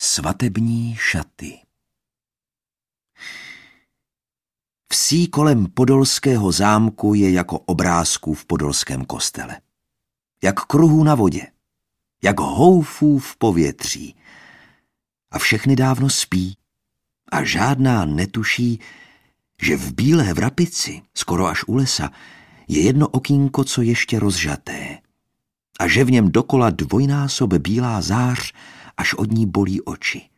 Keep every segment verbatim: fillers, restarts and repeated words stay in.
Svatební šaty. Vsí kolem podolského zámku je jako obrázků v podolském kostele. Jak kruhů na vodě, jak houfů v povětří. A všechny dávno spí a žádná netuší, že v Bílé Vrapici, skoro až u lesa, je jedno okýnko, co ještě rozžaté. A že v něm dokola dvojnásob bílá zář, až od ní bolí oči.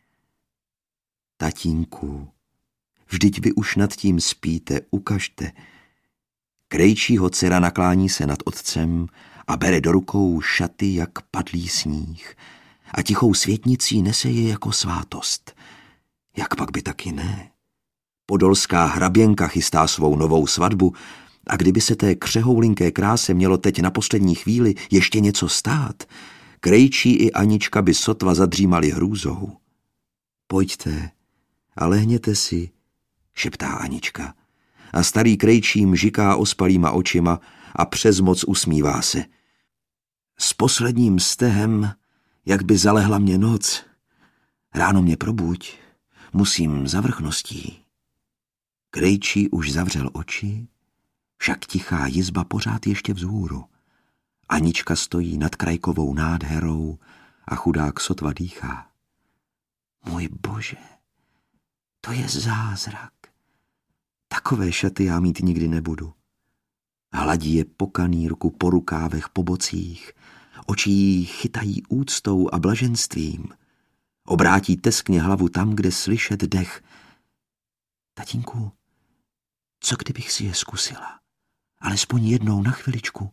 Tatínku, vždyť vy už nad tím spíte, ukažte. Krejčího dcera naklání se nad otcem a bere do rukou šaty jak padlý sníh a tichou světnicí nese je jako svátost. Jak pak by taky ne? Podolská hraběnka chystá svou novou svatbu a kdyby se té křehoulinké kráse mělo teď na poslední chvíli ještě něco stát, Krejčí i Anička by sotva zadřímali hrůzou. Pojďte a lehněte si, šeptá Anička. A starý Krejčí mžiká ospalýma očima a přes moc usmívá se. S posledním stehem, jak by zalehla mě noc. Ráno mě probuď, musím za vrchností. Krejčí už zavřel oči, však tichá jizba pořád ještě vzhůru. Anička stojí nad krajkovou nádherou a chudák sotva dýchá. Můj bože, to je zázrak. Takové šaty já mít nikdy nebudu. Hladí je po kanýrku, po rukávech, po bocích. Oči jí chytají úctou a blaženstvím. Obrátí teskně hlavu tam, kde slyšet dech. Tatínku, co kdybych si je zkusila? Alespoň jednou na chviličku.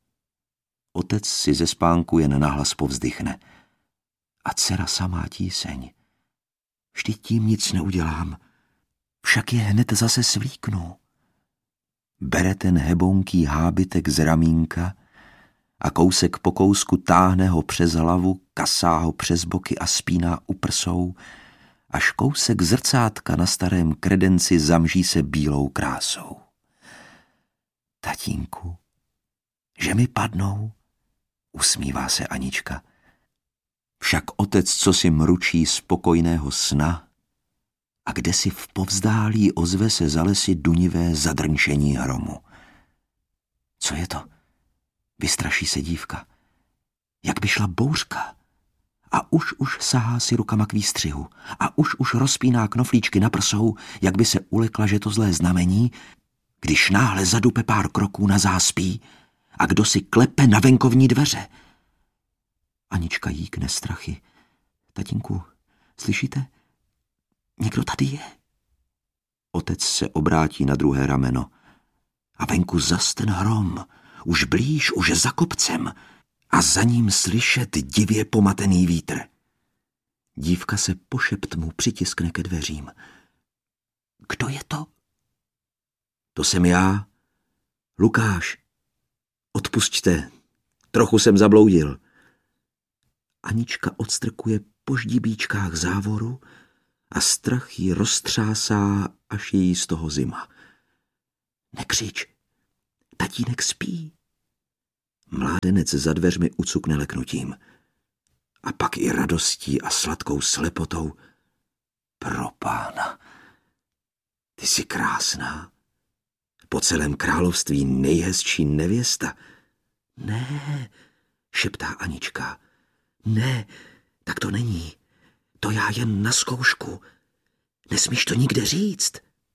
Otec si ze spánku jen nahlas povzdychne. A dcera samá tíseň. Vždyť tím nic neudělám. Však je hned zase svlíknu. Bere ten hebounký hábitek z ramínka a kousek po kousku táhne ho přes hlavu, kasá ho přes boky a spíná u prsou, až kousek zrcátka na starém kredenci zamží se bílou krásou. Tatínku, že mi padnou, usmívá se Anička. Však otec, co si mručí spokojného sna, a kdesi v povzdálí ozve se za lesy dunivé zadrnčení hromu. Co je to? Vystraší se dívka. Jak by šla bouřka. A už už sahá si rukama k výstřihu. A už už rozpíná knoflíčky na prsou, jak by se ulekla, že to zlé znamení, když náhle zadupe pár kroků na záspí a kdo si klepe na venkovní dveře. Anička jíkne strachy. Tatínku, slyšíte? Někdo tady je. Otec se obrátí na druhé rameno. A venku zas ten hrom. Už blíž, už za kopcem. A za ním slyšet divě pomatený vítr. Dívka se po šeptmu přitiskne ke dveřím. Kdo je to? To jsem já. Lukáš. Odpusťte. Trochu jsem zabloudil. Anička odstrkuje po ždibíčkách závoru a strach ji roztřásá, až je jí z toho zima. Nekřič, tatínek spí. Mládenec za dveřmi ucukne leknutím. A pak i radostí a sladkou slepotou. Propána, ty jsi krásná. Po celém království nejhezčí nevěsta. Ne, šeptá Anička. Ne, tak to není. To já jen na zkoušku. Nesmíš to nikde říct.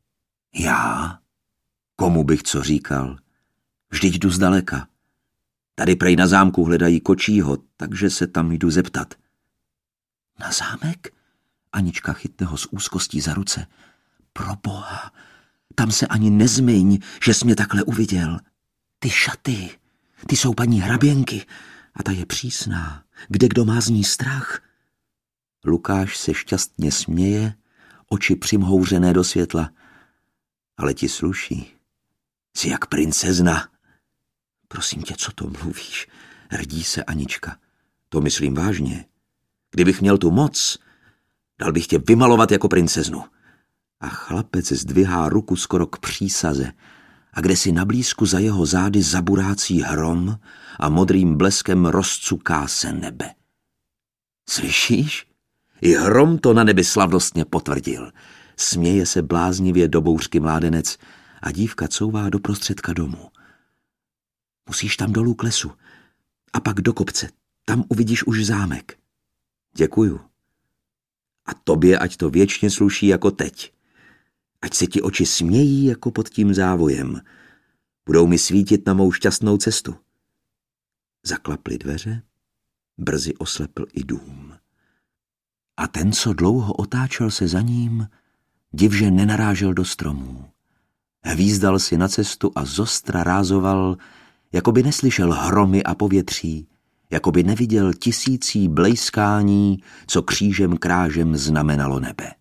Já? Komu bych co říkal? Vždyť jdu zdaleka. Tady prej na zámku hledají kočího, takže se tam jdu zeptat. Na zámek? Anička chytne ho s úzkostí za ruce. Proboha, tam se ani nezmiň, že jsi mě takhle uviděl. Ty šaty, ty jsou paní hraběnky a ta je přísná. Kde kdo má z ní strach? Lukáš se šťastně směje, oči přimhouřené do světla. Ale ti sluší. Jsi jak princezna. Prosím tě, co to mluvíš? Hrdí se Anička. To myslím vážně. Kdybych měl tu moc, dal bych tě vymalovat jako princeznu. A chlapec zdvihá ruku skoro k přísaze a kde si nablízku za jeho zády zaburácí hrom a modrým bleskem rozcuká se nebe. Slyšíš? I hrom to na nebi slavnostně potvrdil. Směje se bláznivě do bouřky mládenec a dívka couvá do prostředka domu. Musíš tam dolů k lesu a pak do kopce. Tam uvidíš už zámek. Děkuju. A tobě ať to věčně sluší jako teď. Ať se ti oči smějí jako pod tím závojem. Budou mi svítit na mou šťastnou cestu. Zaklaply dveře, brzy oslepl i dům. A ten, co dlouho otáčel se za ním, divže nenarážel do stromů. Hvízdal si na cestu a zostra rázoval, jako by neslyšel hromy a povětří, jako by neviděl tisící blejskání, co křížem krážem znamenalo nebe.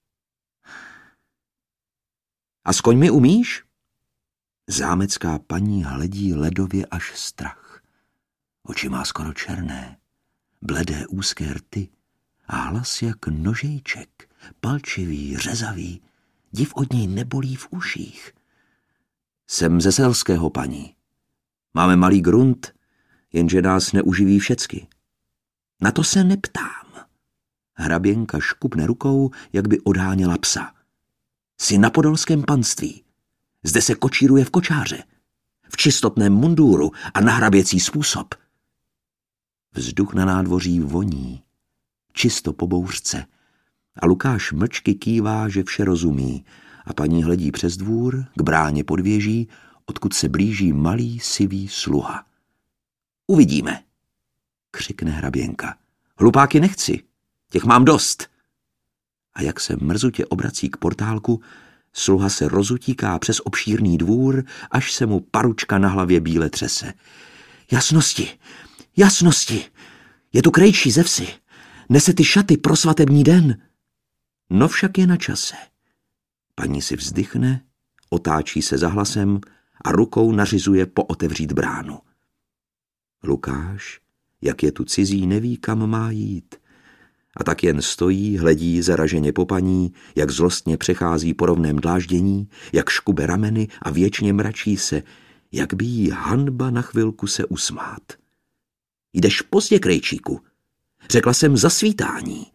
A s koňmi umíš? Zámecká paní hledí ledově až strach. Oči má skoro černé, bledé úzké rty a hlas jak nožejček, palčivý, řezavý, div od něj nebolí v uších. Jsem ze selského, paní. Máme malý grunt, jenže nás neuživí všecky. Na to se neptám. Hraběnka škupne rukou, jak by odháněla psa. Jsi na podolském panství. Zde se kočíruje v kočáře, v čistotném mundúru a na hraběcí způsob. Vzduch na nádvoří voní, čisto po bouřce, a Lukáš mlčky kývá, že vše rozumí, a paní hledí přes dvůr k bráně pod věží, odkud se blíží malý sivý sluha. Uvidíme, křikne hraběnka. Hlupáky nechci, těch mám dost. A jak se mrzutě obrací k portálku, sluha se rozutíká přes obšírný dvůr, až se mu paručka na hlavě bíle třese. Jasnosti, jasnosti, je tu krejčí ze vsi, nese ty šaty pro svatební den. No však je na čase. Paní si vzdychne, otáčí se za hlasem a rukou nařizuje pootevřít bránu. Lukáš, jak je tu cizí, neví, kam má jít. A tak jen stojí, hledí zaraženě po paní, jak zlostně přechází po rovném dláždění, jak škube rameny a věčně mračí se, jak by jí hanba na chvilku se usmát. Jdeš pozdě, krejčíku, řekla jsem za svítání.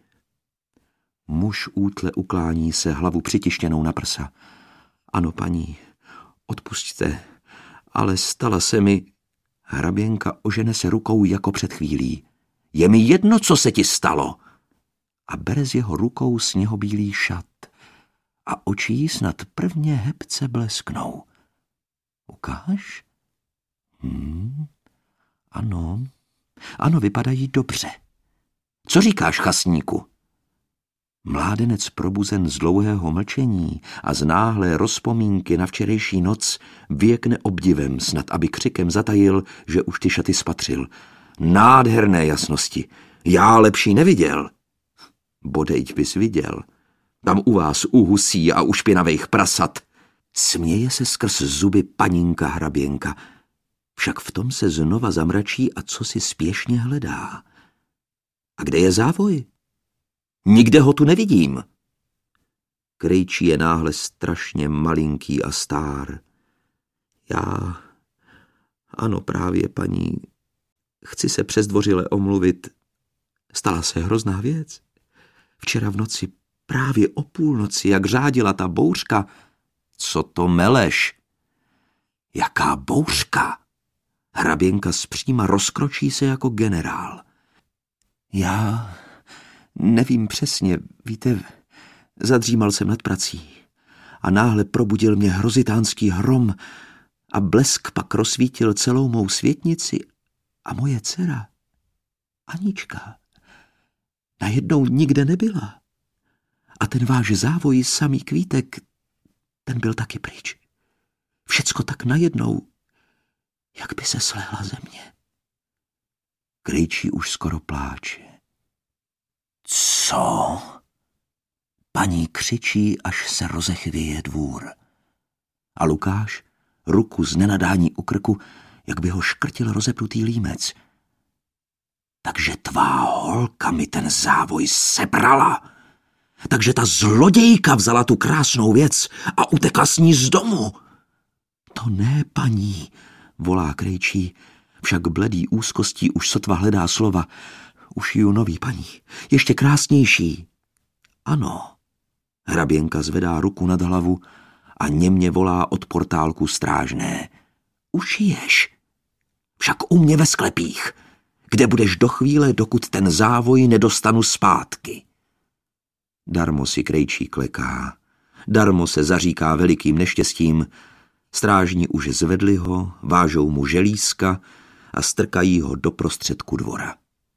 Muž útle uklání se, hlavu přitištěnou na prsa. Ano, paní, odpusťte, ale stala se mi... Hraběnka ožene se rukou jako před chvílí. Je mi jedno, co se ti stalo. A bere z jeho rukou sněhobílý šat a oči jí snad prvně hebce blesknou. Ukáž? Hmm, ano, ano, vypadají dobře. Co říkáš, chasníku? Mládenec probuzen z dlouhého mlčení a z náhlé rozpomínky na včerejší noc věkne obdivem, snad aby křikem zatajil, že už ty šaty spatřil. Nádherné jasnosti, já lepší neviděl. Bodejť bys viděl. Tam u vás u husí a u špinavých prasat. Směje se skrz zuby panínka hraběnka. Však v tom se znova zamračí a co si spěšně hledá. A kde je závoj? Nikde ho tu nevidím. Krejčí je náhle strašně malinký a stár. Já... Ano, právě, paní. Chci se přezdvořile omluvit. Stala se hrozná věc. Včera v noci, právě o půlnoci, jak řádila ta bouřka. Co to meleš? Jaká bouřka? Hraběnka zpříma rozkročí se jako generál. Já... Nevím přesně, víte, zadřímal jsem nad prací a náhle probudil mě hrozitánský hrom a blesk pak rozsvítil celou mou světnici a moje dcera, Anička, najednou nikde nebyla. A ten váš závoj samý kvítek, ten byl taky pryč. Všecko tak najednou, jak by se slehla země. Krejčí už skoro pláče. Co? Paní křičí, až se rozechvěje dvůr. A Lukáš, ruku z nenadání u krku, jak by ho škrtil rozepnutý límec. Takže tvá holka mi ten závoj sebrala. Takže ta zlodějka vzala tu krásnou věc a utekla s ní z domu. To ne, paní, volá krejčí, však bledý úzkostí už sotva hledá slova. ušiju nový, paní. Ještě krásnější. Ano. Hraběnka zvedá ruku nad hlavu a němě volá od portálku strážné. Ušiješ. Však u mě ve sklepích, kde budeš do chvíle, dokud ten závoj nedostanu zpátky. Darmo si krejčí kleká. Darmo se zaříká velikým neštěstím. Strážní už zvedli ho, vážou mu želízka a strkají ho do prostředku dvora.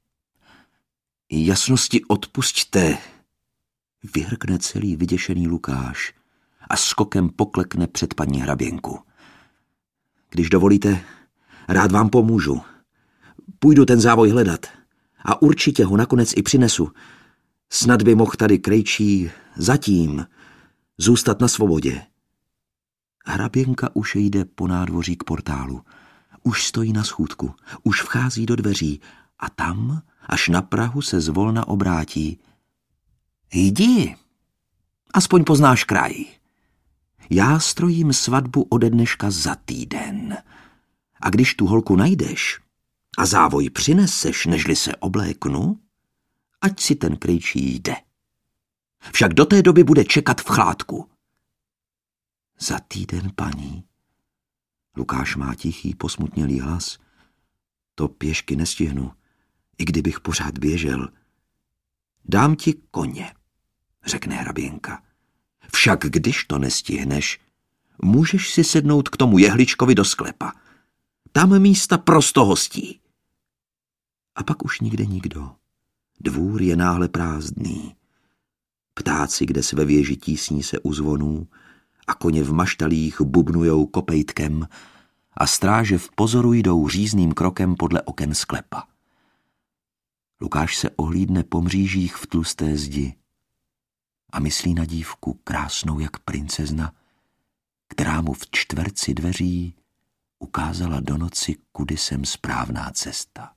Jasnosti odpusťte, vyhrkne celý vyděšený Lukáš a skokem poklekne před paní hraběnku. Když dovolíte, rád vám pomůžu. Půjdu ten závoj hledat a určitě ho nakonec i přinesu. Snad by mohl tady krejčí zatím zůstat na svobodě. Hraběnka už jde po nádvoří k portálu. Už stojí na schůdku, už vchází do dveří a tam, až na prahu, se zvolna obrátí. Jdi, aspoň poznáš kraj. Já strojím svatbu ode dneška za týden. A když tu holku najdeš a závoj přineseš, nežli se obléknu, ať si ten krejčí jde. Však do té doby bude čekat v chládku. Za týden, paní. Lukáš má tichý, posmutnělý hlas. To pěšky nestihnu, i kdybych pořád běžel. Dám ti koně, řekne hraběnka. Však když to nestihneš, můžeš si sednout k tomu jehličkovi do sklepa. Tam místa prosto hostí. A pak už nikde nikdo. Dvůr je náhle prázdný. Ptáci, kde se ve věži tísní se u zvonů, a koně v maštalích bubnujou kopejtkem a stráže v pozoru jdou řízným krokem podle oken sklepa. Lukáš se ohlídne po mřížích v tlusté zdi a myslí na dívku krásnou jak princezna, která mu v čtverci dveří ukázala do noci, kudy sem správná cesta.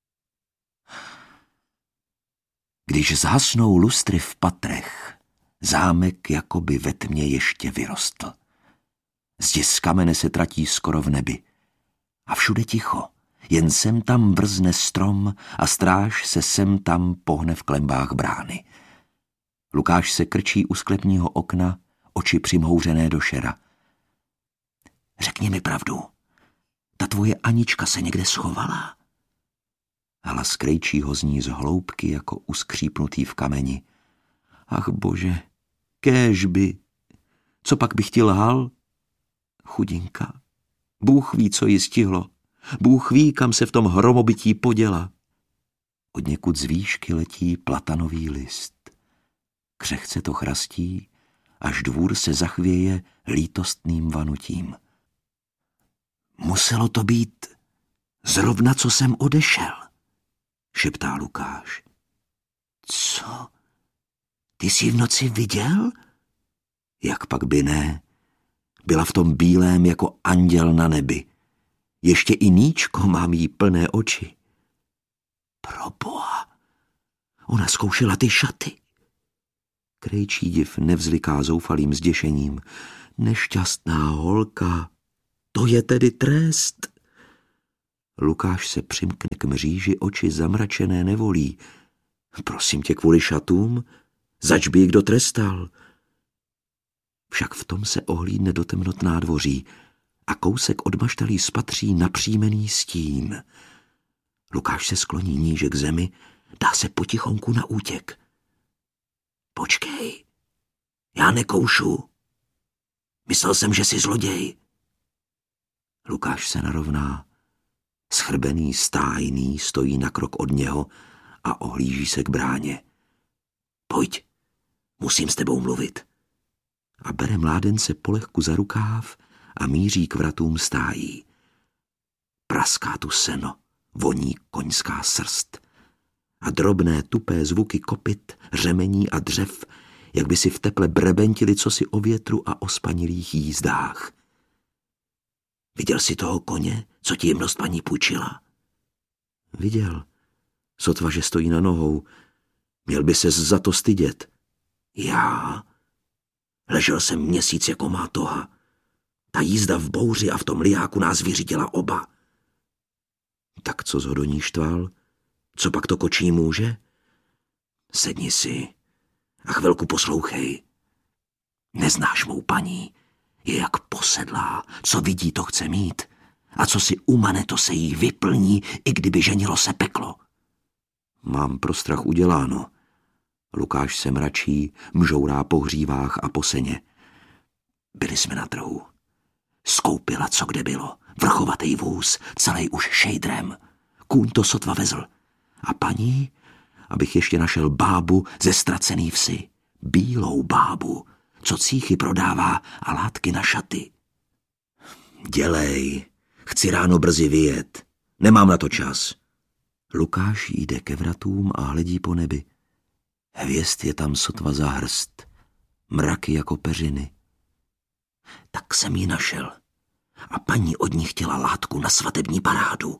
Když zhasnou lustry v patrech, zámek jakoby ve tmě ještě vyrostl. Zdi z kamene se tratí skoro v nebi. A všude ticho, jen sem tam vrzne strom a stráž se sem tam pohne v klembách brány. Lukáš se krčí u sklepního okna, oči přimhouřené do šera. Řekni mi pravdu, ta tvoje Anička se někde schovala? Hlas krejčího zní z hloubky jako uskřípnutý v kameni. Ach bože, kéžby, co pak bych ti lhal? Chudinka, Bůh ví, co jí stihlo. Bůh ví, kam se v tom hromobytí poděla. Odněkud z výšky letí platanový list. Křehce to chrastí, až dvůr se zachvěje lítostným vanutím. Muselo to být zrovna, co jsem odešel, šeptá Lukáš. Co? Ty jsi v noci viděl? Jak pak by ne? Byla v tom bílém jako anděl na nebi. Ještě i níčko mám jí plné oči. Proboha, ona zkoušela ty šaty. Krejčí div nevzliká zoufalým zděšením. Nešťastná holka, to je tedy trest. Lukáš se přimkne k mříži, oči zamračené nevolí. Prosím tě, kvůli šatům? Zač by ji kdo trestal? Však v tom se ohlídne do temnot nádvoří a kousek od maštalí spatří napřímený stín. Lukáš se skloní níže k zemi, dá se potichonku na útěk. Počkej, já nekoušu. Myslel jsem, že jsi zloděj. Lukáš se narovná. Schrbený stájný stojí na krok od něho a ohlíží se k bráně. Pojď, musím s tebou mluvit. A bere mládence polehku za rukáv a míří k vratům stájí. Praská tu seno, voní koňská srst. A drobné tupé zvuky kopyt, řemení a dřev, jak by si v teple brebentili cosi o větru a o spanilých jízdách. Viděl jsi toho koně, co ti jemnost paní půjčila? Viděl. Sotva, že stojí na nohou. Měl by ses za to stydět. Já? Ležel jsem měsíc jako má toha. Ta jízda v bouři a v tom liáku nás vyřídila oba. Tak co zho do ní štval? Co pak to kočí může? Sedni si a chvilku poslouchej. Neznáš mou paní, je jak posedlá, co vidí, to chce mít. A co si umane, to se jí vyplní, i kdyby ženilo se peklo. Mám pro strach uděláno. Lukáš se mračí, mžourá po hřívách a po seně. Byli jsme na trhu. Skoupila, co kde bylo. Vrchovatý vůz, celý už šejdrem. Kůň to sotva vezl. A paní, abych ještě našel bábu ze ztracený vsi. Bílou bábu, co cíchy prodává a látky na šaty. Dělej, chci ráno brzy vyjet. Nemám na to čas. Lukáš jde ke vratům a hledí po nebi. Hvězd je tam sotva za hrst. Mraky jako peřiny. Tak jsem ji našel. A paní od ní chtěla látku na svatební parádu.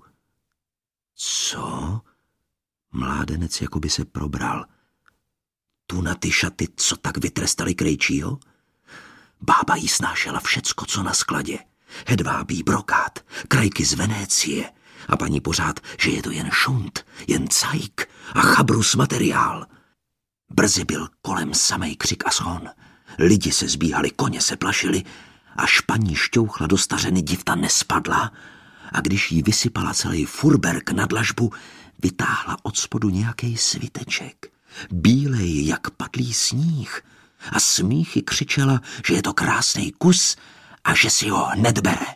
Co? Mládenec jako by se probral. Tu na ty šaty, co tak vytrestali krejčího? Bába jí snášela všecko, co na skladě. Hedvábí brokát, krajky z Venécie. A paní pořád, že je to jen šunt, jen cajk a chabrus materiál. Brzy byl kolem samej křik a schon. Lidi se zbíhali, koně se plašili, až paní šťouchla do stařeny, divta nespadla a když jí vysypala celý furberk na dlažbu, vytáhla od spodu nějakej sviteček, bílej jak padlý sníh a smíchy křičela, že je to krásný kus a že si ho hned bere.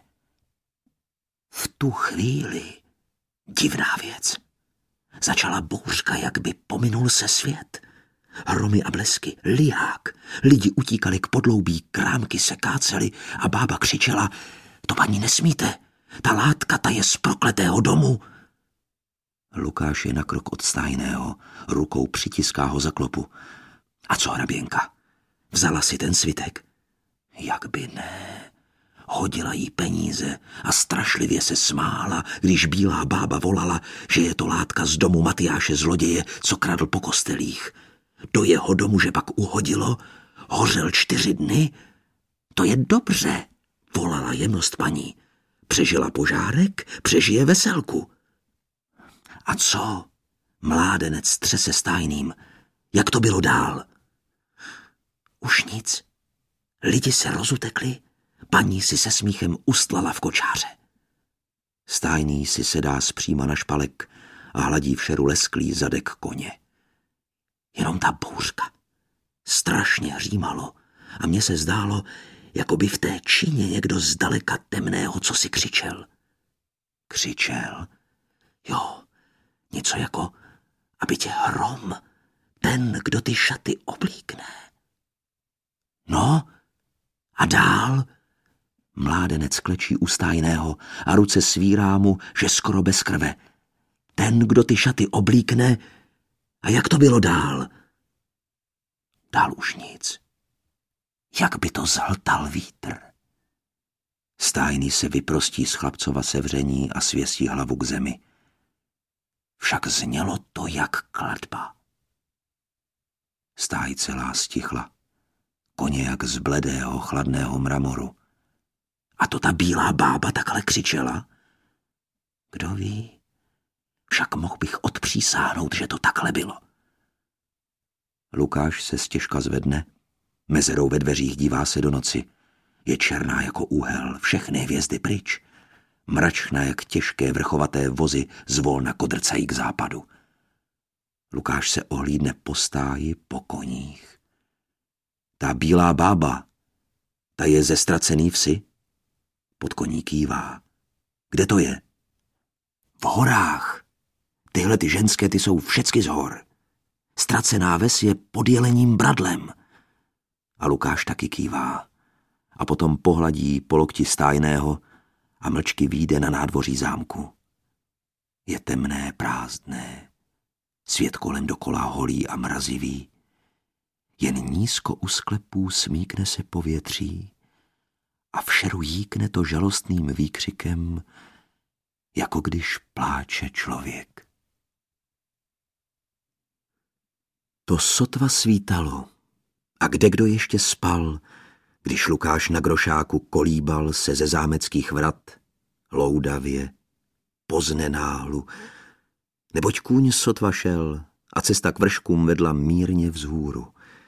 V tu chvíli, divná věc, začala bouřka, jak by pominul se svět. Hromy a blesky, liják, lidi utíkali k podloubí, krámky se kácely a bába křičela, to paní nesmíte, ta látka, ta je z prokletého domu. Lukáš je na krok od stájného, rukou přitiská ho za klopu. A co hraběnka? Vzala si ten svitek? Jak by ne. Hodila jí peníze a strašlivě se smála, když bílá bába volala, že je to látka z domu Matyáše zloděje, co kradl po kostelích. Do jeho domu, že pak uhodilo, hořel čtyři dny. To je dobře, volala jemnost paní. Přežila požárek, přežije veselku. A co? Mládenec třese stájným. Jak to bylo dál? Už nic. Lidi se rozutekli, paní si se smíchem ustlala v kočáře. Stájný si sedá zpříma na špalek a hladí v šeru lesklý zadek koně. Jenom ta bouřka. Strašně hřímalo a mně se zdálo, jako by v té číně někdo zdaleka temného co si křičel. Křičel? Jo, něco jako, aby tě hrom, ten, kdo ty šaty oblíkne. No, a dál? Mládenec klečí u stájného a ruce svírá mu, že skoro bez krve. Ten, kdo ty šaty oblíkne. A jak to bylo dál? Dál už nic. Jak by to zhltal vítr. Stájný se vyprostí z chlapcova sevření a svěstí hlavu k zemi. Však znělo to jak kletba. Stáj celá stichla. Koně jak z bledého, chladného mramoru. A to ta bílá bába takhle křičela? Kdo ví? Však mohl bych odpřísáhnout, že to takhle bylo. Lukáš se stěžka zvedne, mezerou ve dveřích dívá se do noci. Je černá jako úhel, všechny hvězdy pryč. Mračná jak těžké vrchovaté vozy zvolna kodrcají k západu. Lukáš se ohlídne po stáji, po koních. Ta bílá bába, ta je ze ztracený vsi? Pod koní kývá. Kde to je? V horách. Tyhle ty ženské, ty jsou všecky z hor. Ztracená ves je pod Jelením Bradlem. A Lukáš taky kývá. A potom pohladí po lokti stájného a mlčky vyjde na nádvoří zámku. Je temné, prázdné. Svět kolem dokola holý a mrazivý. Jen nízko u sklepů smíkne se povětří a v šeru jíkne to žalostným výkřikem, jako když pláče člověk. To sotva svítalo a kdekdo ještě spal, když Lukáš na grošáku kolíbal se ze zámeckých vrat, loudavě, poznenáhlu, Neboť kůň sotva šel a cesta k vrškům vedla mírně vzhůru.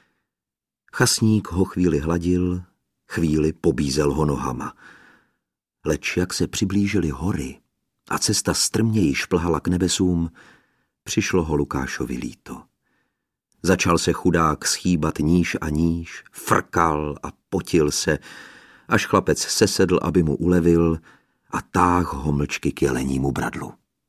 Chasník ho chvíli hladil, chvíli pobízel ho nohama. Leč jak se přiblížily hory a cesta strmněji šplhala k nebesům, přišlo ho Lukášovi líto. Začal se chudák schýbat níž a níž, frkal a potil se, až chlapec sesedl, aby mu ulevil, a táh ho mlčky k jelenímu bradlu.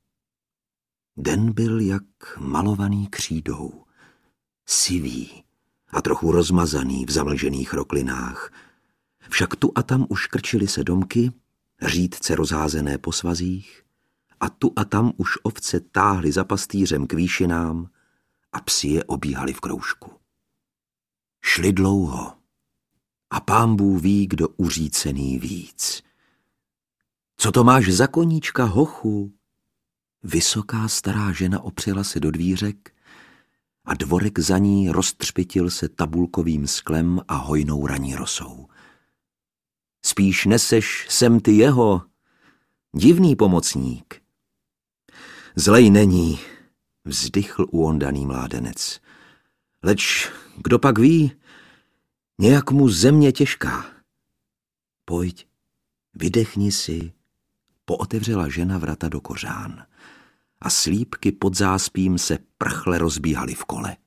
Den byl jak malovaný křídou, sivý a trochu rozmazaný v zamlžených roklinách. Však tu a tam už krčily se domky, řídce rozházené po svazích, a tu a tam už ovce táhly za pastýřem k výšinám a psi je obíhali v kroužku. Šli dlouho a pánbůh ví, kdo uřícený víc. Co to máš za koníčka, hochu? Vysoká stará žena opřela se do dvířek a dvorek za ní roztřpitil se tabulkovým sklem a hojnou raní rosou. Spíš neseš sem ty jeho, divný pomocník. Zlej není, vzdychl uondaný mládenec. Leč kdo pak ví, nějak mu země těžká. Pojď, vydechni si, pootevřela žena vrata do kořán a slípky pod záspím se prchle rozbíhaly v kole.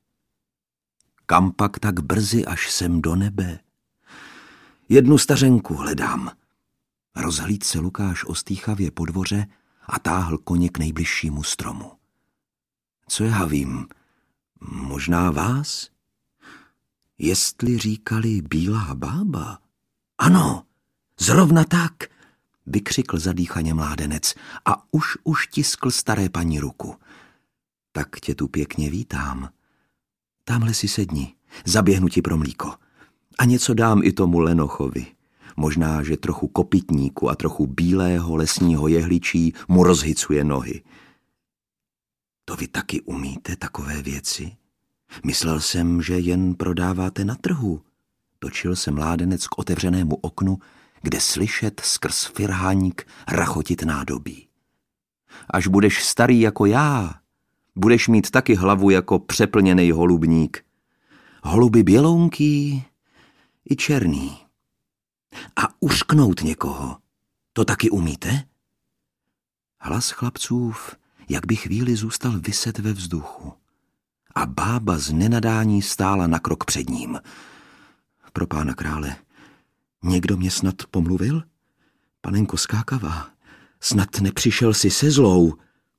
Kam pak tak brzy až sem do nebe? Jednu stařenku hledám. Rozhlíd se Lukáš ostýchavě po dvoře a táhl koně k nejbližšímu stromu. Co já vím, možná vás? Jestli říkali bílá bába? Ano, zrovna tak, vykřikl zadýchaně mládenec a už už tiskl staré paní ruku. Tak tě tu pěkně vítám. Támhle si sedni, zaběhnu ti pro mlíko. A něco dám i tomu lenochovi. Možná, že trochu kopytníku a trochu bílého lesního jehličí mu rozhycuje nohy. To vy taky umíte takové věci? Myslel jsem, že jen prodáváte na trhu. Točil se mládenec k otevřenému oknu, kde slyšet skrz firháník rachotit nádobí. Až budeš starý jako já, budeš mít taky hlavu jako přeplněnej holubník. Holuby bělounký i černý. A uřknout někoho, to taky umíte? Hlas chlapcův, jak by chvíli zůstal viset ve vzduchu. A bába z nenadání stála na krok před ním. Pro pána krále, někdo mě snad pomluvil? Panenko skákavá, snad nepřišel si se zlou.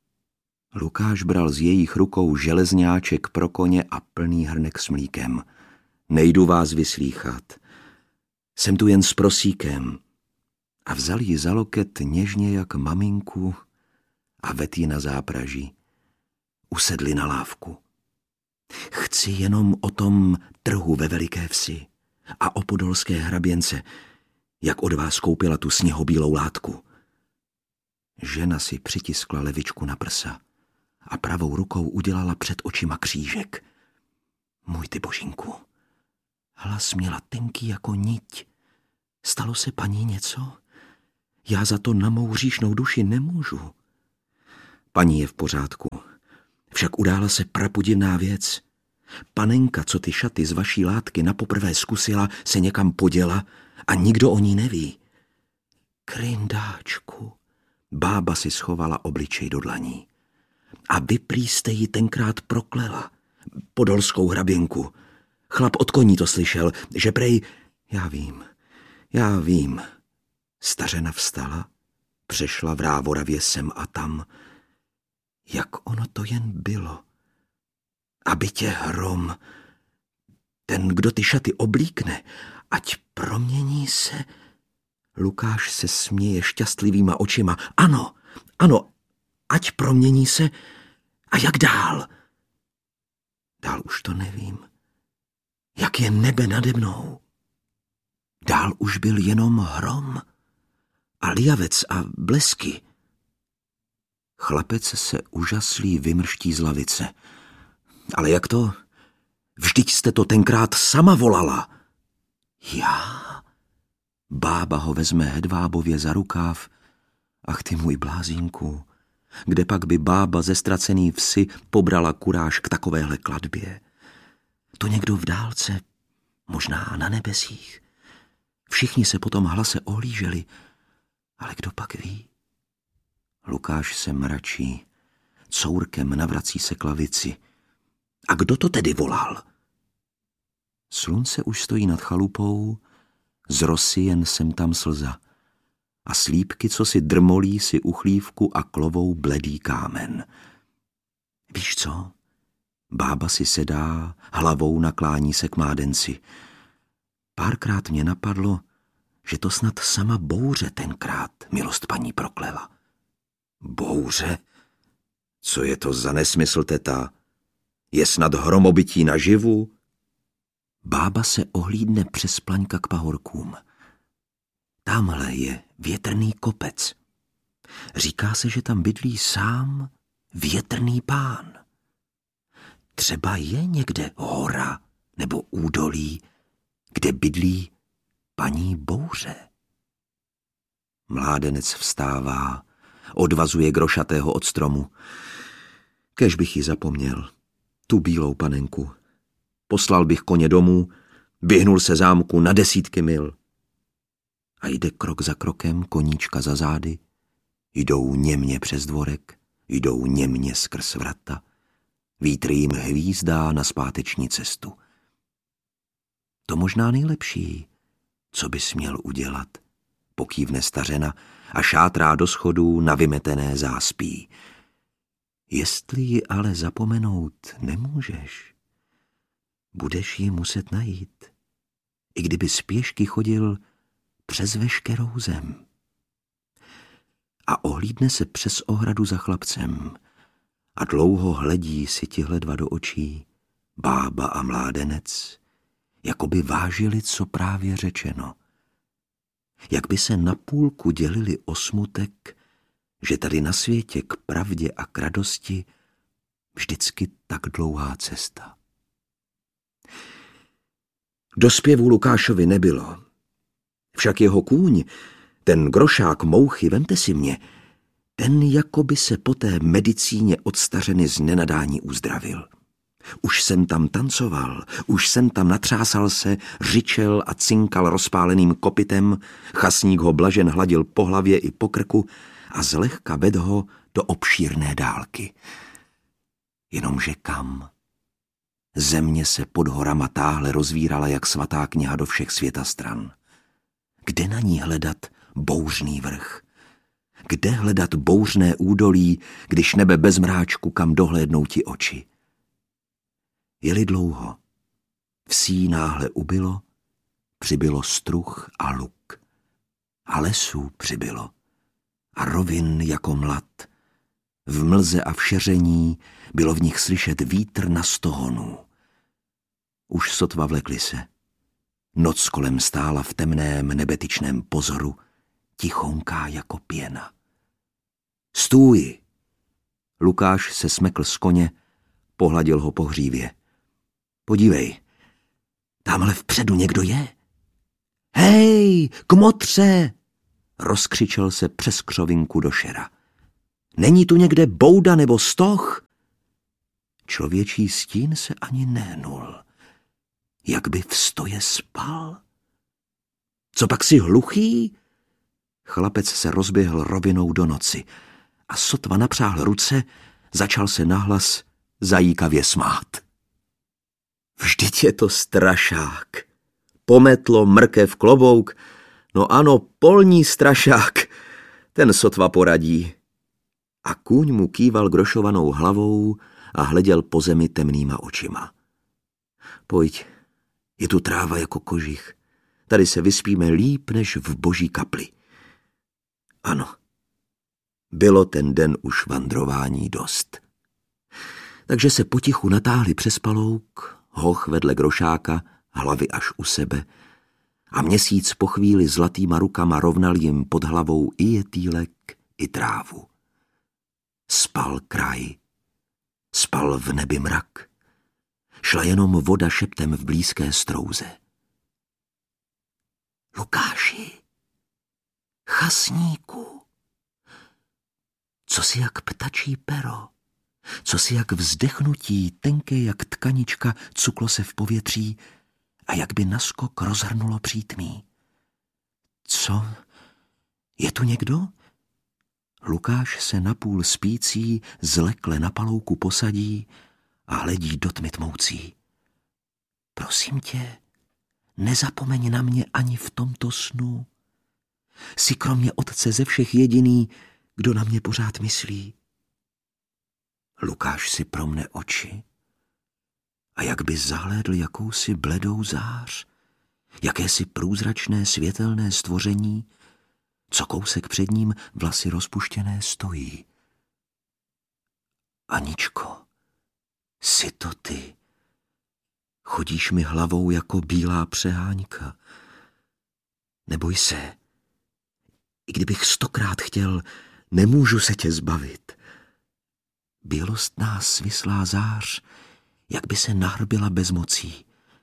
Lukáš bral z jejich rukou železňáček pro koně a plný hrnek s mlíkem. Nejdu vás vyslýchat. Jsem tu jen s prosíkem. A vzal ji za loket něžně jak maminku a vedl ji na zápraží. Usedli na lávku. Chci jenom o tom trhu ve Veliké Vsi a o podolské hraběnce, jak od vás koupila tu sněhobílou látku. Žena si přitiskla levičku na prsa a pravou rukou udělala před očima křížek. Můj ty božinku, hlas měla tenký jako niť. Stalo se paní něco? Já za to na mou hříšnou duši nemůžu. Paní je v pořádku, však udála se prapodivná věc. Panenka, co ty šaty z vaší látky napoprvé zkusila, se někam poděla a nikdo o ní neví. Kryndáčku, bába si schovala obličej do dlaní. A vy prý jste ji tenkrát proklela, podolskou hraběnku. Chlap od koní to slyšel, že prej... Já vím, já vím. Stařena vstala, přešla v rávoravě sem a tam. Jak ono to jen bylo. Aby tě hrom, ten, kdo ty šaty oblíkne, ať promění se. Lukáš se směje šťastlivýma očima. Ano, ano, ať promění se. A jak dál? Dál už to nevím. Jak je nebe nade mnou. Dál už byl jenom hrom a liavec a blesky. Chlapec se úžaslý vymrští z lavice. Ale jak to? Vždyť jste to tenkrát sama volala. Já? Bába ho vezme hedvábově za rukáv. Ach ty můj blázínku, Kde pak by bába ze ztracený vsi pobrala kuráž k takovéhle klatbě? To někdo v dálce, možná na nebesích. Všichni se potom hlase ohlíželi, ale kdo pak ví? Lukáš se mračí, courkem navrací se k lavici. A kdo to tedy volal? Slunce už stojí nad chalupou, z rosy jen sem tam slza. A slípky, co si drmolí, si uchlívku a klovou bledý kámen. Víš co? Bába si sedá, hlavou naklání se k mládenci. Párkrát mě napadlo, že to snad sama bouře tenkrát, milost paní proklela. Bouře? Co je to za nesmysl, teta? Je snad hromobytí naživu? Bába se ohlídne přes plaňka k pahorkům. Tamhle je větrný kopec. Říká se, že tam bydlí sám větrný pán. Třeba je někde hora nebo údolí, kde bydlí paní bouře. Mládenec vstává, odvazuje grošatého od stromu. Kéž bych ji zapomněl, tu bílou panenku. Poslal bych koně domů, vyhnul se zámku na desítky mil. A jde krok za krokem, koníčka za zády. Jdou němě přes dvorek, jdou němě skrz vrata. Vítr jim hvízdá na zpáteční cestu. To možná nejlepší, co bys měl udělat, pokývne stařena a šátrá do schodů na vymetené záspí. Jestli ji ale zapomenout nemůžeš, budeš ji muset najít, i kdyby spěšky chodil přes veškerou zem. A ohlídne se přes ohradu za chlapcem a dlouho hledí si tihle dva do očí, bába a mládenec, jako by vážili, co právě řečeno. Jak by se na půlku dělili o smutek, že tady na světě k pravdě a k radosti vždycky tak dlouhá cesta. Do zpěvu Lukášovi nebylo. Však jeho kůň, ten grošák mouchy, vemte si mě, ten jako by se po té medicíně od stařeny z nenadání uzdravil. Už jsem tam tancoval, už jsem tam natřásal se, řičel a cinkal rozpáleným kopitem, chasník ho blažen hladil po hlavě i po krku a zlehka vedl ho do obšírné dálky. Jenomže kam? Země se pod horama táhle rozvírala jak svatá kniha do všech světa stran. Kde na ní hledat bouřný vrch? Kde hledat bouřné údolí, když nebe bez mráčku, kam dohlédnou ti oči? Jeli dlouho. Vsí náhle ubylo, přibylo struh a luk. A lesů přibylo. A rovin jako mlad. V mlze a v šeření bylo v nich slyšet vítr na sto honů. Už sotva vlekli se. Noc kolem stála v temném nebetyčném pozoru, tichonká jako pěna. Stůj! Lukáš se smekl z koně, pohladil ho po hřívě. Podívej, tamhle vpředu někdo je. Hej, kmotře! Rozkřičel se přes křovinku do šera. Není tu někde bouda nebo stoch? Člověčí stín se ani nehnul. Jak by v stoje spal? Co pak si hluchý? Chlapec se rozběhl rovinou do noci a sotva napřáhl ruce, začal se nahlas zajíkavě smát. Vždyť je to strašák. Pometlo, mrkev, klobouk, no ano, polní strašák, ten sotva poradí. A kůň mu kýval grošovanou hlavou a hleděl po zemi temnýma očima. Pojď, je tu tráva jako kožich. Tady se vyspíme líp než v boží kapli. Ano, bylo ten den už vandrování dost. Takže se potichu natáhli přes palouk, hoch vedle grošáka, hlavy až u sebe, a měsíc po chvíli zlatýma rukama rovnal jim pod hlavou i jetýlek, i trávu. Spal kraj, spal v nebi mrak, šla jenom voda šeptem v blízké strouze. Lukáši, chasníku, Co si jak ptačí pero, co si jak vzdechnutí, tenké jak tkanička, cuklo se v povětří a jak by naskok rozhrnulo přítmí. Co? Je tu někdo? Lukáš se napůl spící zlekle na palouku posadí a hledí do tmy tmoucí. Prosím tě, nezapomeň na mě ani v tomto snu. Jsi kromě otce ze všech jediný, kdo na mě pořád myslí. Lukáš si promne oči a jak by zahlédl jakousi bledou zář, jakési průzračné světelné stvoření, co kousek před ním vlasy rozpuštěné stojí. Aničko, jsi to ty. Chodíš mi hlavou jako bílá přeháňka. Neboj se. I kdybych stokrát chtěl, nemůžu se tě zbavit. Bělostná svislá zář, jak by se nahrbila bezmocí.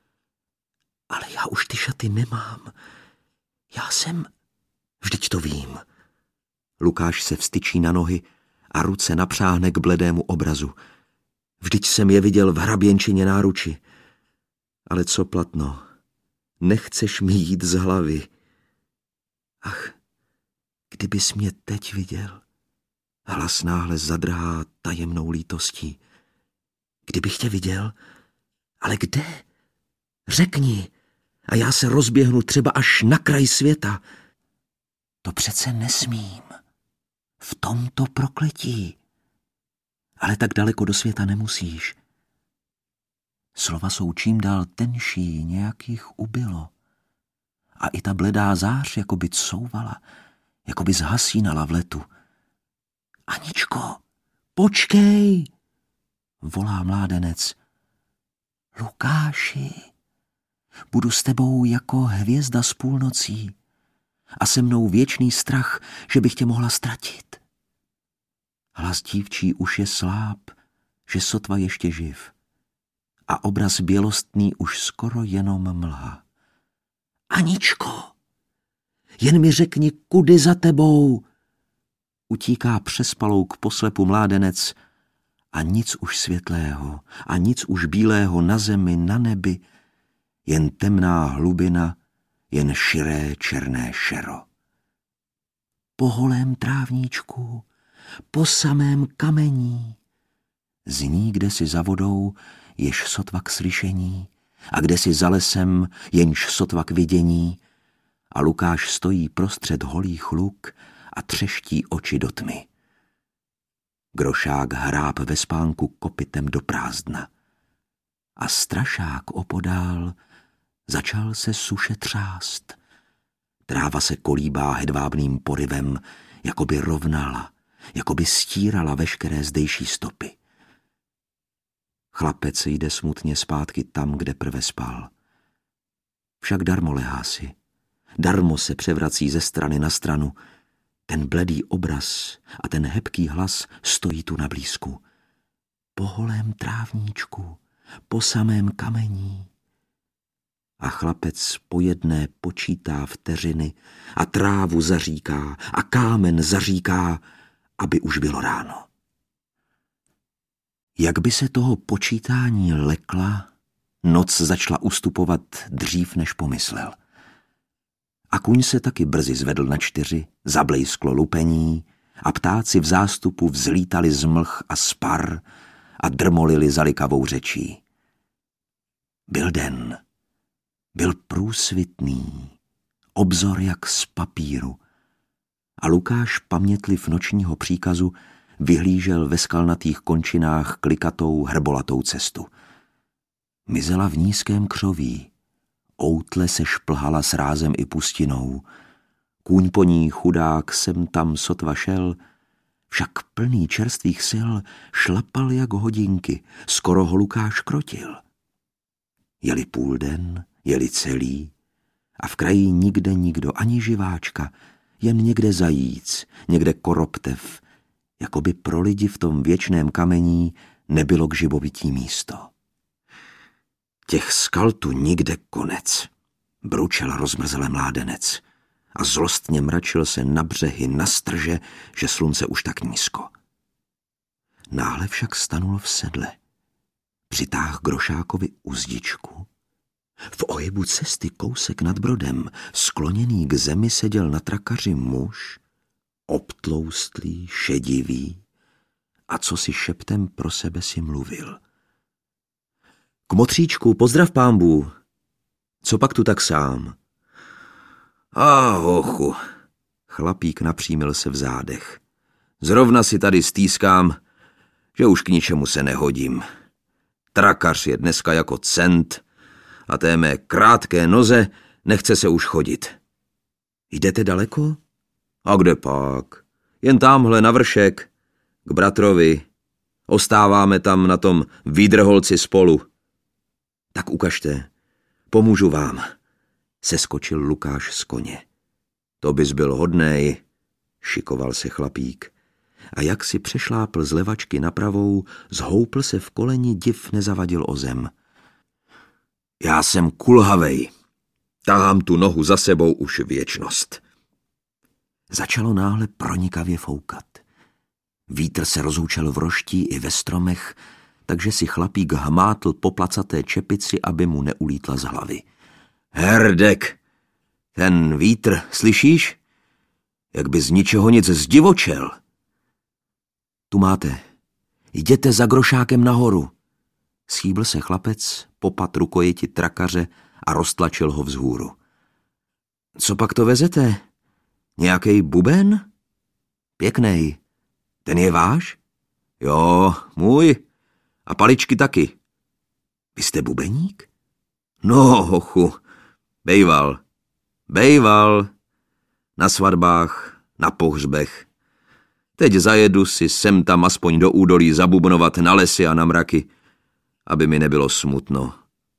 Ale já už ty šaty nemám. Já jsem... Vždyť to vím. Lukáš se vstyčí na nohy a ruce napřáhne k bledému obrazu. Vždyť jsem je viděl v hraběnčině náruči. Ale co platno, nechceš mi jít z hlavy. Ach, kdybys mě teď viděl. Hlas náhle zadrhá tajemnou lítostí. Kdybych tě viděl? Ale kde? Řekni, a já se rozběhnu třeba až na kraj světa. To přece nesmím. V tomto prokletí. Ale tak daleko do světa nemusíš. Slova jsou čím dál tenší, nějak jich ubylo. A i ta bledá zář jako by couvala, jako by zhasínala v letu. Aničko, počkej, volá mládenec. Lukáši, budu s tebou jako hvězda z půlnocí a se mnou věčný strach, že bych tě mohla ztratit. Hlas dívčí už je sláb, že sotva ještě živ. A obraz bělostný už skoro jenom mlha. Aničko, jen mi řekni, kudy za tebou. Utíká přes palouk poslepu mládenec a nic už světlého a nic už bílého na zemi, na nebi, jen temná hlubina, jen širé černé šero. Po holém trávníčku, po samém kamení, zní kdesi za vodou, jež sotva k slyšení, a kdesi za lesem, jenž sotva k vidění, a Lukáš stojí prostřed holých luk a třeští oči do tmy. Grošák hráb ve spánku kopytem do prázdna. A strašák opodál začal se suše třást. Tráva se kolíbá hedvábným porivem, jako by rovnala, jako by stírala veškeré zdejší stopy. Chlapec jde smutně zpátky tam, kde prve spal. Však darmo lehá si. Darmo se převrací ze strany na stranu. Ten bledý obraz a ten hebký hlas stojí tu na blízku. Po holém trávníčku, po samém kamení. A chlapec po jedné počítá vteřiny a trávu zaříká a kámen zaříká, aby už bylo ráno. Jak by se toho počítání lekla, noc začala ustupovat dřív, než pomyslel. A kuň se taky brzy zvedl na čtyři, zablejsklo lupení a ptáci v zástupu vzlítali z mlh a spar a drmolili zalikavou řečí. Byl den, byl průsvitný, obzor jak z papíru a Lukáš pamětliv nočního příkazu vyhlížel ve skalnatých končinách klikatou hrbolatou cestu. Mizela v nízkém křoví, outle se šplhala s rázem i pustinou, kůň po ní chudák sem tam sotva šel, však plný čerstvých sil šlapal jak hodinky, skoro ho Lukáš krotil. Jeli půl den, jeli celý a v kraji nikde nikdo, ani živáčka, jen někde zajíc, někde koroptev, jako by pro lidi v tom věčném kamení nebylo k živobytí místo. Těch skal tu nikde konec, bručel rozmrzele mládenec a zlostně mračil se na břehy, na strže, že slunce už tak nízko. Náhle však stanul v sedle. Přitáhl Grošákovi uzdičku. V ohybu cesty kousek nad brodem, skloněný k zemi, seděl na trakaři muž, obtloustlý, šedivý, a co si šeptem pro sebe si mluvil. Kmotříčku, pozdrav pánbů. Co pak tu tak sám? A hochu, chlapík napřímil se v zádech. Zrovna si tady stýskám, že už k ničemu se nehodím. Trakař je dneska jako cent a té mé krátké noze nechce se už chodit. Jdete daleko? A kde pak? Jen támhle na vršek, k bratrovi. Ostáváme tam na tom Výdrholci spolu. Tak ukažte, pomůžu vám. Seskočil Lukáš z koně. To bys byl hodnej, šikoval se chlapík. A jak si přešlápl z levačky na pravou, zhoupl se v koleni, div nezavadil o zem. Já jsem kulhavej. Tahám tu nohu za sebou už věčnost. Začalo náhle pronikavě foukat. Vítr se rozhoučel v roští i ve stromech, takže si chlapík hmátl po placaté čepici, aby mu neulítla z hlavy. Herdek, ten vítr, slyšíš? Jak by z ničeho nic zdivočel. Tu máte. Jděte za Grošákem nahoru. Schýbl se chlapec, popat rukojeti trakaře a roztlačil ho vzhůru. Co pak to vezete? Nějakej buben? Pěknej. Ten je váš? Jo, můj. A paličky taky. Vy jste bubeník? No, hochu. Bejval. Bejval. Na svatbách, na pohřbech. Teď zajedu si sem tam aspoň do údolí zabubnovat na lesy a na mraky, aby mi nebylo smutno.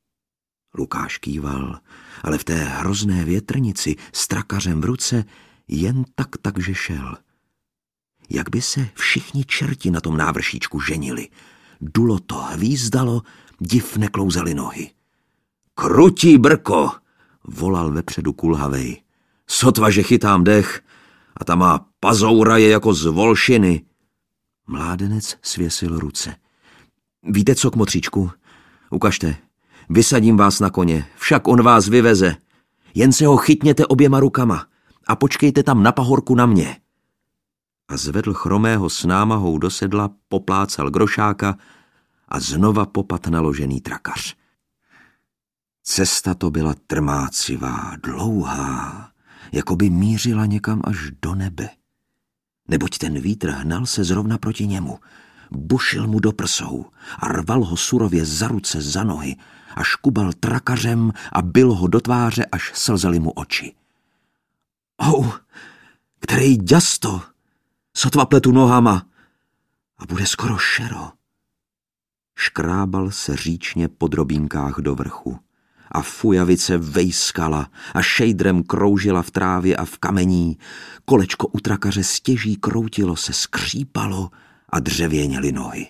Lukáš kýval, ale v té hrozné větrnici s trakařem v ruce jen tak takže šel. Jak by se všichni čerti na tom návršíčku ženili. Dulo to, hvízdalo, div neklouzaly nohy. Krutí brko, volal vepředu kulhavej. Sotva, že chytám dech a ta má pazoura je jako z volšiny. Mládenec svěsil ruce. Víte co, kmotříčku? Ukažte, vysadím vás na koně, však on vás vyveze. Jen se ho chytněte oběma rukama a počkejte tam na pahorku na mě. A zvedl chromého s námahou do sedla, poplácal Grošáka a znova popat naložený trakař. Cesta to byla trmácivá, dlouhá, jako by mířila někam až do nebe. Neboť ten vítr hnal se zrovna proti němu, bušil mu do prsou a rval ho surově za ruce, za nohy a škubal trakařem a bil ho do tváře, až slzely mu oči. Ou, který děsto, sotva pletu nohama a bude skoro šero. Škrábal se říčně po drobínkách do vrchu a fujavice vejskala a šejdrem kroužila v trávě a v kamení. Kolečko u trakaře stěží kroutilo se, skřípalo a dřevěněly nohy.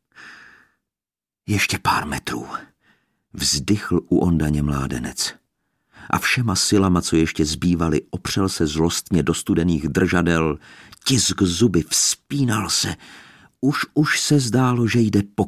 Ještě pár metrů. Vzdychl u Ondaně mládenec. A všema silama, co ještě zbývaly, opřel se zlostně do studených držadel, tisk zuby, vzpínal se. Už už se zdálo, že jde po